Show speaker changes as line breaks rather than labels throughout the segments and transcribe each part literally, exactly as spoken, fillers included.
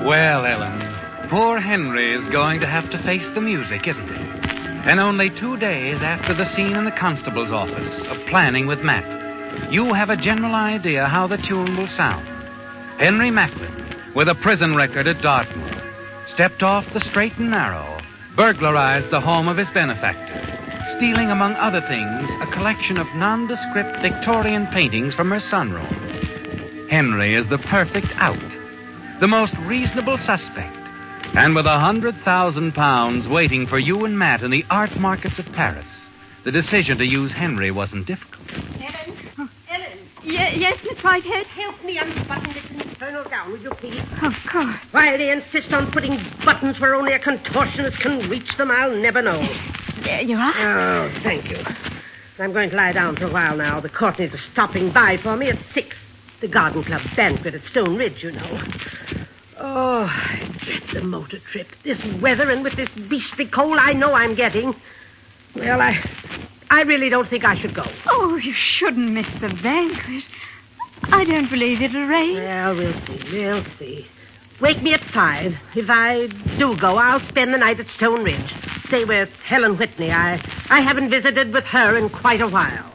Well, Ellen, poor Henry is going to have to face the music, isn't he? And only two days after the scene in the constable's office of planning with Matt, you have a general idea how the tune will sound. Henry Macklin, with a prison record at Dartmoor, stepped off the straight and narrow, burglarized the home of his benefactor, stealing, among other things, a collection of nondescript Victorian paintings from her sunroom. Henry is the perfect out, the most reasonable suspect, and with a hundred thousand pounds waiting for you and Matt in the art markets of Paris, the decision to use Henry wasn't difficult.
Ellen? Oh. Ellen?
Ye- yes, Miss Whitehead?
Help me unbutton this infernal gown, will you please?
Of course.
Why they insist on putting buttons where only a contortionist can reach them, I'll never know.
There you are.
Oh, thank you. I'm going to lie down for a while now. The Courtneys are stopping by for me at six. The Garden Club banquet at Stone Ridge, you know. Oh, I dread the motor trip. This weather and with this beastly cold I know I'm getting. Well, I... I really don't think I should go.
Oh, you shouldn't miss the banquet. I don't believe it'll rain.
Well, we'll see. We'll see. Wake me at five. If I do go, I'll spend the night at Stone Ridge. Stay with Helen Whitney. I, I haven't visited with her in quite a while.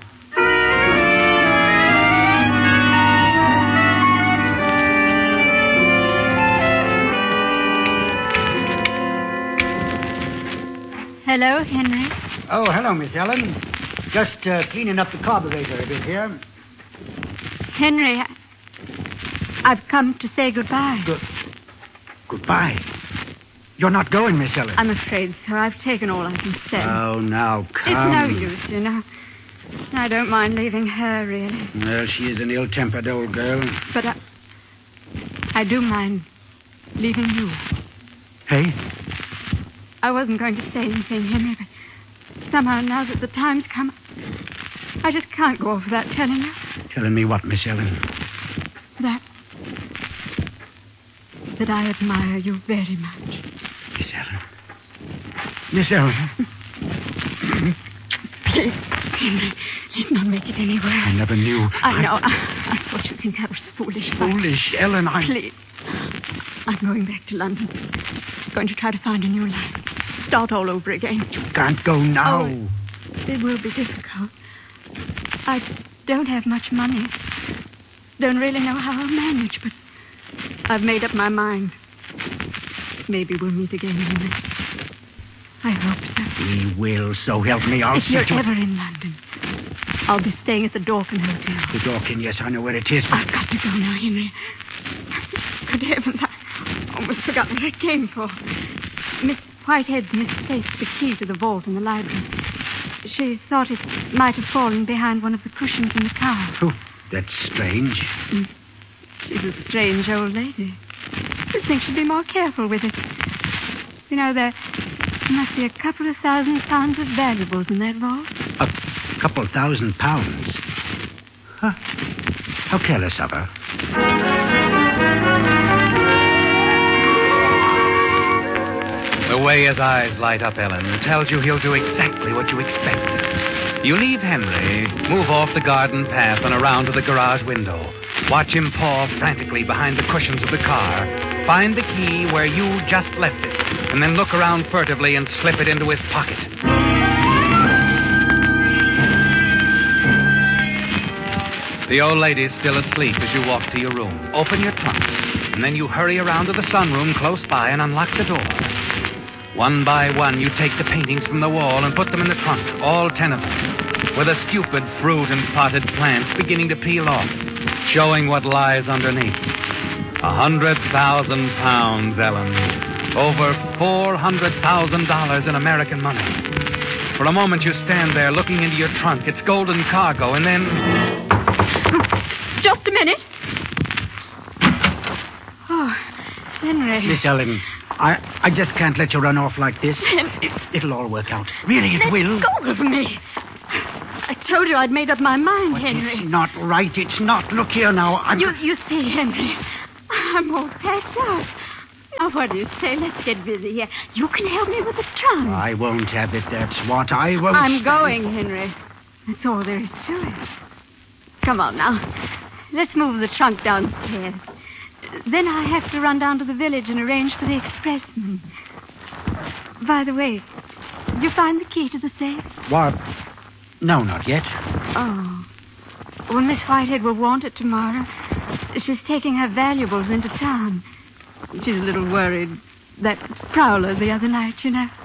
Hello, Henry.
Oh, hello, Miss Ellen. Just uh, cleaning up the carburetor a bit here.
Henry, I... I've come to say goodbye.
Good. Goodbye. You're not going, Miss Ellen.
I'm afraid so. I've taken all I can say.
Oh, now, come.
It's no use, you know. I don't mind leaving her, really.
Well, she is an ill-tempered old girl.
But I... I do mind leaving you.
Hey?
I wasn't going to say anything, Henry, but somehow now that the time's come, I just can't go off without telling you.
Telling me what, Miss Ellen?
That... that I admire you very much.
Miss Ellen. Miss Ellen.
Please, Henry, let's not make it any worse.
I never knew.
I,
I...
know. I, I thought you'd think I was foolish.
Foolish, Ellen, I...
Please. I'm going back to London. Going to try to find a new life. Start all over again.
You can't go now.
Oh, it will be difficult. I don't have much money. Don't really know how I'll manage, but I've made up my mind. Maybe we'll meet again, Henry. I hope so.
We will, so help me. I'll
if
see
you're
to
ever
it.
in London, I'll be staying at the Dorkin Hotel.
The Dorkin, yes, I know where it is. But...
I've got to go now, Henry. Good heavens, I almost forgot what I came for. Miss Whitehead misplaced the key to the vault in the library. She thought it might have fallen behind one of the cushions in the car.
Oh, that's strange.
Mm. She's a strange old lady. You'd think she'd be more careful with it. You know, there must be a couple of thousand pounds of valuables in that vault.
A couple thousand pounds? Huh. How careless of her.
The way his eyes light up, Ellen, tells you he'll do exactly what you expect. You leave Henry, move off the garden path and around to the garage window. Watch him paw frantically behind the cushions of the car. Find the key where you just left it, and then look around furtively and slip it into his pocket. The old lady's still asleep as you walk to your room. Open your trunk, and then you hurry around to the sunroom close by and unlock the door. One by one, you take the paintings from the wall and put them in the trunk, all ten of them, with the stupid fruit and potted plants beginning to peel off, showing what lies underneath. A hundred thousand pounds, Ellen. Over four hundred thousand dollars in American money. For a moment, you stand there looking into your trunk, its golden cargo, and then...
Just a minute. Oh, Henry.
Miss Ellen, I, I just can't let you run off like this. It, it'll all work out. Really, it
Let
will.
go of me. I told you I'd made up my mind,
But
Henry.
it's not right. It's not. Look here now. I'm...
You, you see, Henry, I'm all packed out. Now, what do you say? Let's get busy here. You can help me with the trunk.
I won't have it. That's what I won't.
I'm
stand
going,
for.
Henry. That's all there is to it. Come on now. Let's move the trunk downstairs. Then I have to run down to the village and arrange for the expressman. By the way, did you find the key to the safe?
What? No, not yet.
Oh. Well, Miss Whitehead will want it tomorrow. She's taking her valuables into town. She's a little worried. That prowler the other night, you know.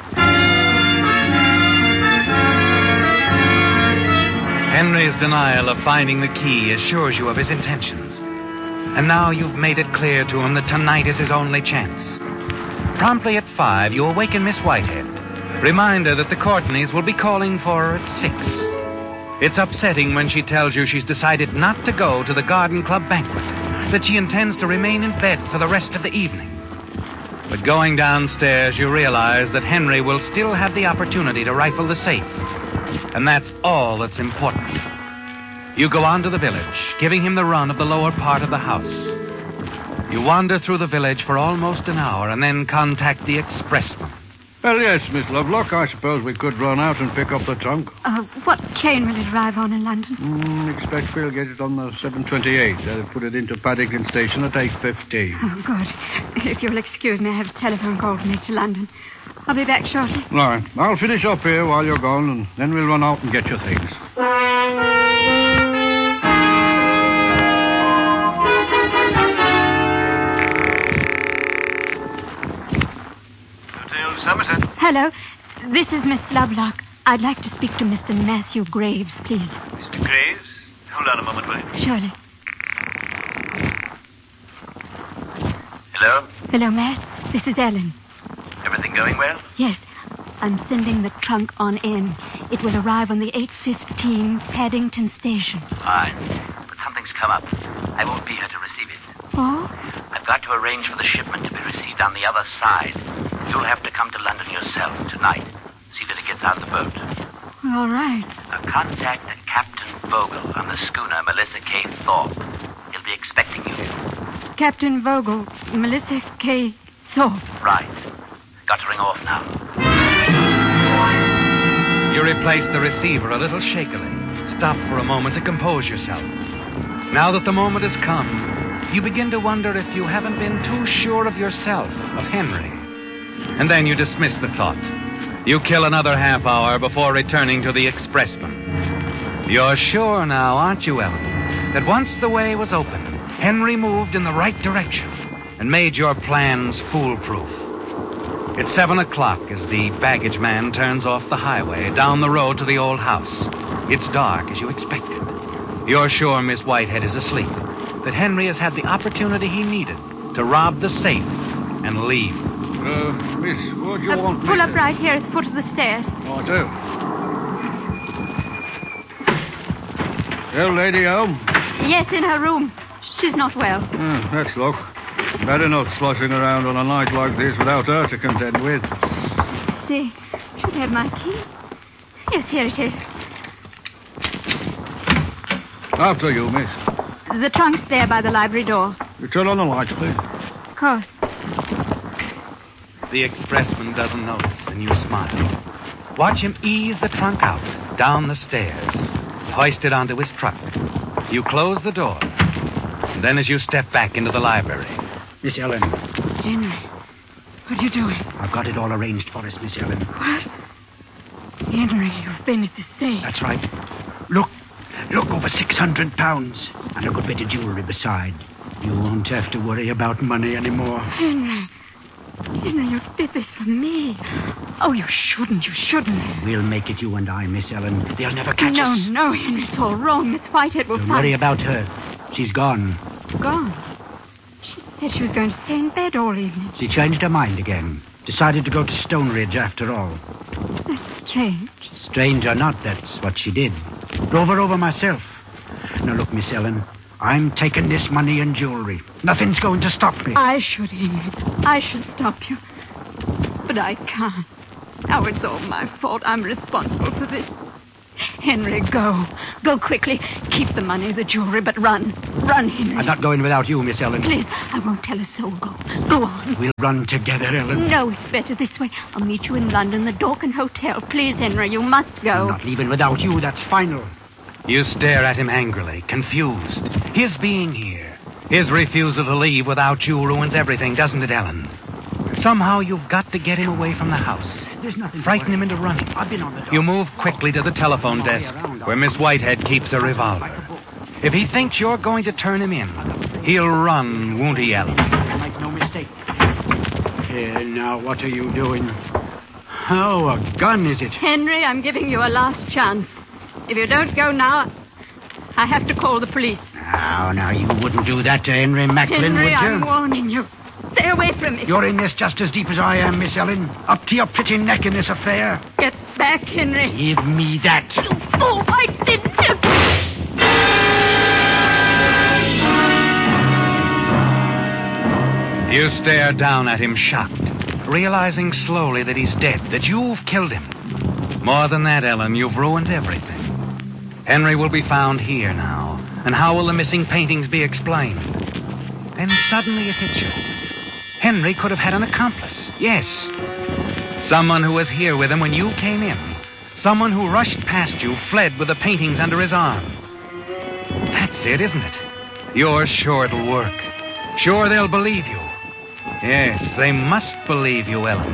Henry's denial of finding the key assures you of his intentions. And now you've made it clear to him that tonight is his only chance. Promptly at five, you awaken Miss Whitehead. Remind her that the Courtneys will be calling for her at six. It's upsetting when she tells you she's decided not to go to the Garden Club banquet, that she intends to remain in bed for the rest of the evening. But going downstairs, you realize that Henry will still have the opportunity to rifle the safe. And that's all that's important. You go on to the village, giving him the run of the lower part of the house. You wander through the village for almost an hour and then contact the expressman.
Well, yes, Miss Lovelock, I suppose we could run out and pick up the trunk.
Uh, what train will it arrive on in London?
Mm, expect we'll get it on the seven twenty-eight. They'll put it into Paddington Station at eight fifteen.
Oh, good. If you'll excuse me, I have a telephone call to make to London. I'll be back shortly.
Right. I'll finish up here while you're gone, and then we'll run out and get your things.
Somerset.
Hello. This is Miss Lovelock. I'd like to speak to Mister Matthew Graves, please.
Mister Graves? Hold on a moment, will you?
Surely.
Hello?
Hello, Matt. This is Ellen.
Everything going well?
Yes. I'm sending the trunk on in. It will arrive on the eight fifteen Paddington Station.
Fine. But something's come up. I won't be here to receive it.
Oh?
I've got to arrange for the shipment to be received on the other side. You'll have to come to London yourself tonight. See that it gets out of the boat.
All right.
Now contact Captain Vogel on the schooner Melissa K. Thorpe. He'll be expecting you.
Captain Vogel, Melissa K. Thorpe.
Right. Got to ring off now.
You replace the receiver a little shakily. Stop for a moment to compose yourself. Now that the moment has come, you begin to wonder if you haven't been too sure of yourself, of Henry. And then you dismiss the thought. You kill another half hour before returning to the expressman. You're sure now, aren't you, Ellen, that once the way was open, Henry moved in the right direction and made your plans foolproof. It's seven o'clock as the baggage man turns off the highway down the road to the old house. It's dark as you expected. You're sure Miss Whitehead is asleep, that Henry has had the opportunity he needed to rob the safe and leave.
Uh, miss, what do you
Uh,
want?
pull
miss?
up right here at the foot of the stairs.
Oh, I do. Well, lady home?
Yes, in her room. She's not well.
Oh, that's luck. Bad enough sloshing around on a night like this without her to contend with.
See, should have my key. Yes, here it is.
After you, miss.
The trunk's there by the library door.
You turn on the lights, please.
Of course.
The expressman doesn't notice, and you smile. Watch him ease the trunk out, down the stairs, hoist it onto his truck. You close the door, and then as you step back into the library...
Miss Ellen,
Henry, what are you doing?
I've got it all arranged for us, Miss Ellen.
What? Henry, you've been at the safe.
That's right. Look, look, over six hundred pounds. And a good bit of jewelry beside. You won't have to worry about money anymore.
Henry, Henry, you did this for me. Oh, you shouldn't, you shouldn't.
We'll make it you and I, Miss Ellen. They'll never catch
no,
us.
No, no, Henry, it's all wrong. Miss Whitehead will
Don't
find...
worry about her. She's gone.
Gone? She said she was going to stay in bed all evening.
She changed her mind again. Decided to go to Stoneridge after all.
That's strange.
Strange or not, that's what she did. Drove her over myself. Now, look, Miss Ellen, I'm taking this money and jewelry. Nothing's going to stop me.
I should, Henry. I should stop you. But I can't. Now it's all my fault. I'm responsible for this. Henry, go. Go quickly. Keep the money, the jewelry, but run. Run, Henry.
I'm not going without you, Miss Ellen.
Please, I won't tell a soul. Go. Go on.
We'll run together, Ellen.
No, it's better this way. I'll meet you in London, the Dorkin Hotel. Please, Henry, you must go.
I'm not leaving without you. That's final.
You stare at him angrily, confused. His being here, His refusal to leave without you ruins everything, doesn't it, Ellen? Somehow you've got to get him away from the house.
There's nothing.
Frighten him into running.
I've been on the
You move quickly to the telephone desk where Miss Whitehead keeps a revolver. If he thinks you're going to turn him in, he'll run, won't he, Ellen?
Make no mistake. Uh, now, what are you doing? Oh, a gun, is it?
Henry, I'm giving you a last chance. If you don't go now, I have to call the police.
Now, now, you wouldn't do that to Henry Macklin,
Henry,
would you?
I'm warning you. Stay away from me.
You're in this just as deep as I am, Miss Ellen. Up to your pretty neck in this affair.
Get back, Henry.
Give me that.
You fool, I didn't.
You stare down at him, shocked, realizing slowly that he's dead, that you've killed him. More than that, Ellen, you've ruined everything. Henry will be found here now, and how will the missing paintings be explained? Then suddenly it hits you. Henry could have had an accomplice. Yes. Someone who was here with him when you came in. Someone who rushed past you, fled with the paintings under his arm. That's it, isn't it? You're sure it'll work. Sure they'll believe you. Yes, they must believe you, Ellen.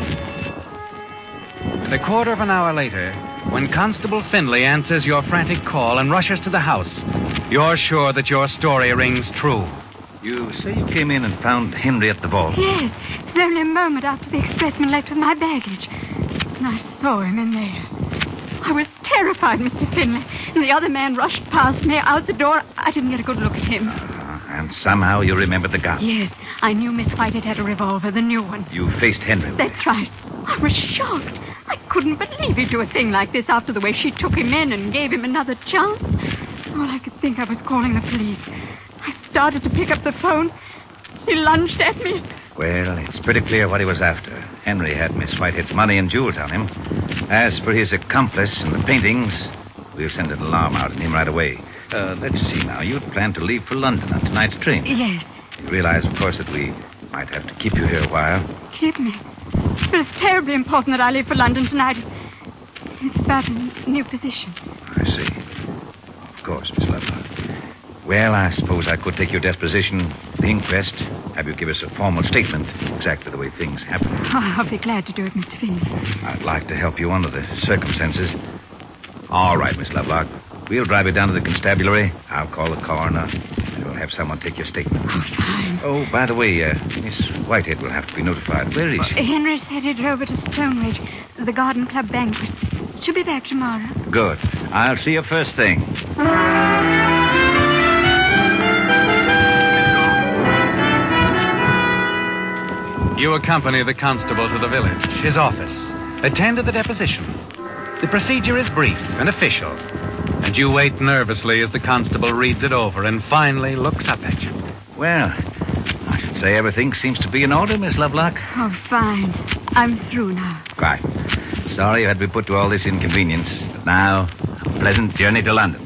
And a quarter of an hour later, when Constable Finley answers your frantic call and rushes to the house, you're sure that your story rings true.
You say you came in and found Henry at the vault?
Yes. It was only a moment after the expressman left with my baggage. And I saw him in there. I was terrified, Mister Finley. And the other man rushed past me out the door. I didn't get a good look at him.
Uh, and somehow you remembered the gun?
Yes. I knew Miss Whitehead had a revolver, the new one.
You faced Henry with
That's
it.
right. I was shocked. I couldn't believe he'd do a thing like this after the way she took him in and gave him another chance. All I could think of was calling the police. I started to pick up the phone. He lunged at me.
Well, it's pretty clear what he was after. Henry had Miss Whitehead's money and jewels on him. As for his accomplice and the paintings, we'll send an alarm out on him right away. Uh, let's see now. You'd planned to leave for London on tonight's train.
Yes.
You realize, of course, that we might have to keep you here a while.
Keep me. But it's terribly important that I leave for London tonight. It's about a new position.
I see. Of course, Miss Lovelock. Well, I suppose I could take your deposition, the inquest, have you give us a formal statement, exactly the way things happen.
Oh, I'll be glad to do it, Mister Finley.
I'd like to help you under the circumstances. All right, Miss Lovelock. We'll drive you down to the constabulary. I'll call the coroner, and we'll have someone take your statement.
Oh, fine.
Oh, by the way, uh, Miss Whitehead will have to be notified. Where is she?
Henry's headed over to Stonebridge, the Garden Club banquet. She'll be back tomorrow.
Good. I'll see you first thing.
You accompany the constable to the village, his office. Attend to the deposition. The procedure is brief and official. And you wait nervously as the constable reads it over and finally looks up at you.
Well, I should say everything seems to be in order, Miss Lovelock.
Oh, fine. I'm through now.
Right. Sorry you had to be put to all this inconvenience. But now, a pleasant journey to London.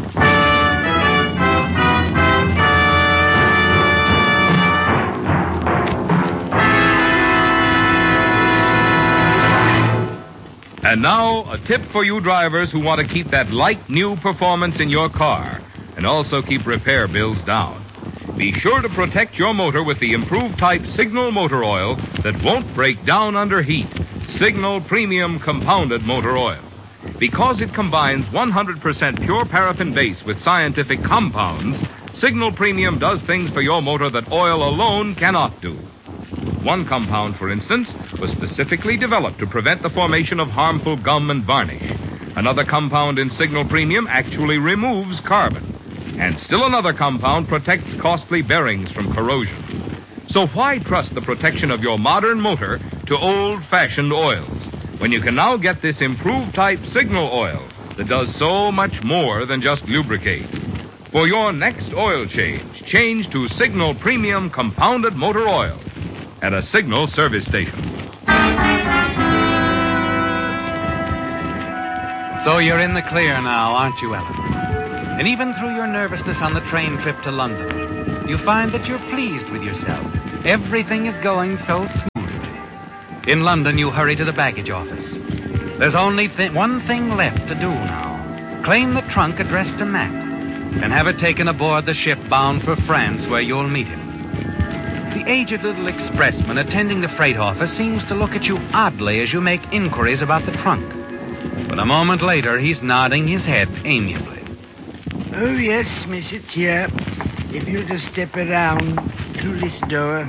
And now, a tip for you drivers who want to keep that light new performance in your car and also keep repair bills down. Be sure to protect your motor with the improved type Signal motor oil that won't break down under heat. Signal Premium Compounded Motor Oil. Because it combines one hundred percent pure paraffin base with scientific compounds, Signal Premium does things for your motor that oil alone cannot do. One compound, for instance, was specifically developed to prevent the formation of harmful gum and varnish. Another compound in Signal Premium actually removes carbon. And still another compound protects costly bearings from corrosion. So why trust the protection of your modern motor to old-fashioned oils, when you can now get this improved type Signal oil that does so much more than just lubricate? For your next oil change, change to Signal Premium Compounded Motor Oil at a Signal service station.
So you're in the clear now, aren't you, Ellen? And even through your nervousness on the train trip to London, you find that you're pleased with yourself. Everything is going so smoothly. In London, you hurry to the baggage office. There's only th- one thing left to do now. Claim the trunk addressed to Matt. and have it taken aboard the ship bound for France, where you'll meet him. The aged little expressman attending the freight office seems to look at you oddly as you make inquiries about the trunk. But a moment later, he's nodding his head amiably.
Oh, yes, miss, it's here. If you'll just step around through this door.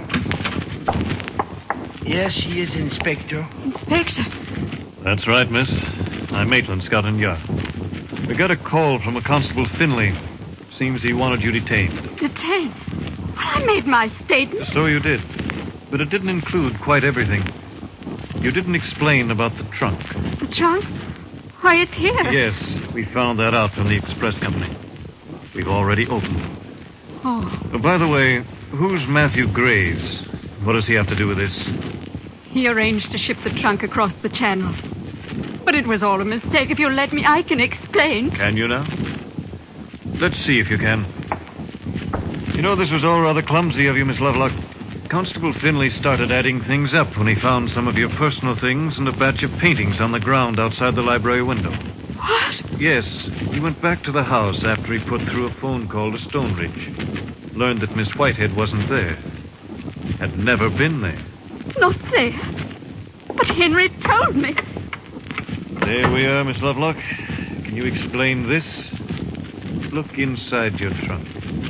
Yes, he is, Inspector.
Inspector?
That's right, miss. I'm Maitland, Scotland Yard. We got a call from a Constable Finley. Seems he wanted you detained.
Detained? Well, I made my statement.
So you did. But it didn't include quite everything. You didn't explain about the trunk.
The trunk? Why, it's here.
Yes, we found that out from the express company. We've already opened it.
Oh.
Uh, by the way, who's Matthew Graves? What does he have to do with this?
He arranged to ship the trunk across the channel. But it was all a mistake. If you'll let me, I can explain.
Can you now? Let's see if you can. You know, this was all rather clumsy of you, Miss Lovelock. Constable Finley started adding things up when he found some of your personal things and a batch of paintings on the ground outside the library window.
What?
Yes, he went back to the house after he put through a phone call to Stonebridge. Learned that Miss Whitehead wasn't there. Had never been there.
Not there? But Henry told me.
There we are, Miss Lovelock. Can you explain this? Look inside your trunk.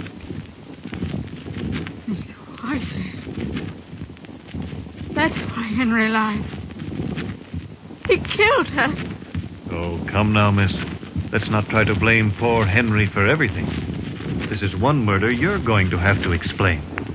Mister Whitehead. That's why Henry lied. He killed her.
Oh, come now, miss. Let's not try to blame poor Henry for everything. This is one murder you're going to have to explain.